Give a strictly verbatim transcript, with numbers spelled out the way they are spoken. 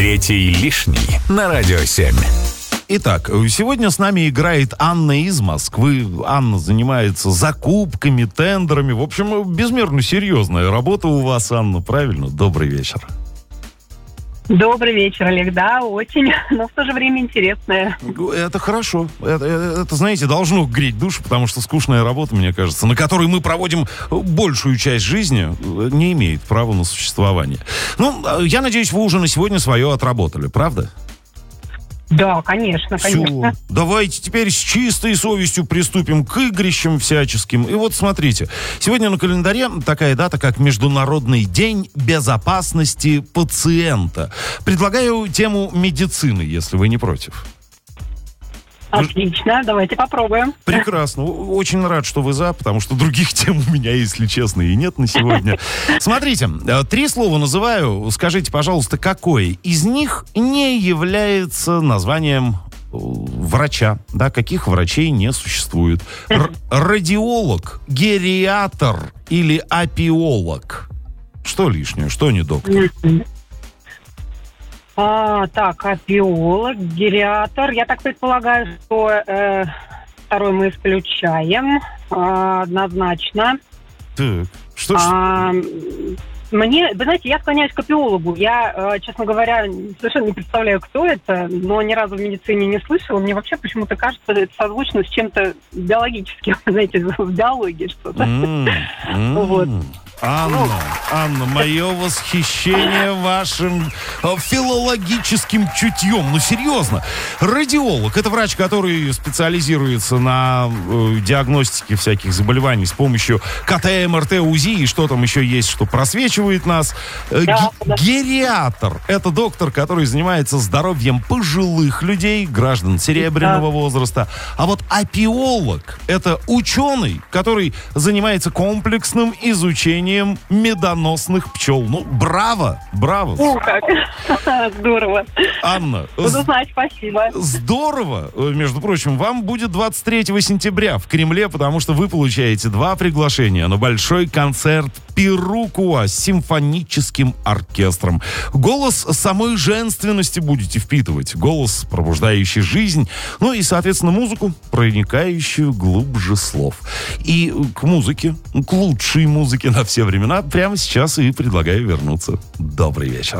Третий лишний на Радио семь. Итак, сегодня с нами играет Анна из Москвы. Анна занимается закупками, тендерами. В общем, безмерно серьезная работа у вас, Анна, правильно? Добрый вечер. Добрый вечер, Олег. Да, очень, но в то же время интересная. Это хорошо. Это, это, знаете, должно греть душу, потому что скучная работа, мне кажется, на которой мы проводим большую часть жизни, не имеет права на существование. Ну, я надеюсь, вы уже на сегодня свое отработали, правда? Да, конечно, конечно. Все, давайте теперь с чистой совестью приступим к игрищам всяческим. И вот смотрите, сегодня на календаре такая дата, как Международный день безопасности пациента. Предлагаю тему медицины, если вы не против. Отлично, давайте попробуем. Прекрасно. Очень рад, что вы за, потому что других тем у меня, если честно, и нет на сегодня. Смотрите, три слова называю. Скажите, пожалуйста, какое из них не является названием врача? Да, каких врачей не существует? Р- радиолог, гериатр или апиолог? Что лишнее, что не доктор? А, так, апиолог, гериатр. Я так предполагаю, что э, второй мы исключаем э, однозначно. Так, что ж... А, мне, вы знаете, я склоняюсь к апиологу. Я, э, честно говоря, совершенно не представляю, кто это, но ни разу в медицине не слышала. Мне вообще почему-то кажется, это созвучно с чем-то биологическим, знаете, в биологии что-то. Mm-hmm. Вот. Анна, Анна, мое восхищение вашим э, филологическим чутьем. Ну, серьезно. Радиолог — это врач, который специализируется на э, диагностике всяких заболеваний с помощью КТ, МРТ, УЗИ и что там еще есть, что просвечивает нас. Э, да, г- да. Гериатр — это доктор, который занимается здоровьем пожилых людей, граждан серебряного да. возраста. А вот апиолог — это ученый, который занимается комплексным изучением медоносных пчел. Ну, браво, браво. О, как здорово. Анна, Буду знать, спасибо. Здорово. Между прочим, вам будет двадцать третьего сентября в Кремле, потому что вы получаете два приглашения на большой концерт Пирукуа с симфоническим оркестром. Голос самой женственности будете впитывать. Голос, пробуждающий жизнь. Ну и, соответственно, музыку, проникающую глубже слов. И к музыке, к лучшей музыке на все времена прямо сейчас и предлагаю вернуться. Добрый вечер.